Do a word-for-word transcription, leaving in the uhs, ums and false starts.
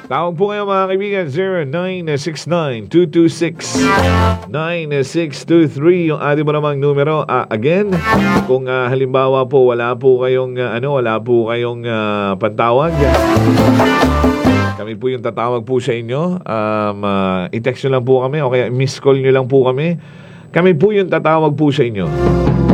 Tawag po kayo mga kaibigan, zero nine six nine, two two six, nine six two three yung ating mo namang numero. Uh, again, kung uh, halimbawa po wala po kayong uh, ano, wala po kayong uh, pantawag, kami po yung tatawag po sa inyo. Um, uh, i-text nyo lang po kami o kaya miss call nyo lang po kami. Kami po yung tatawag po sa inyo.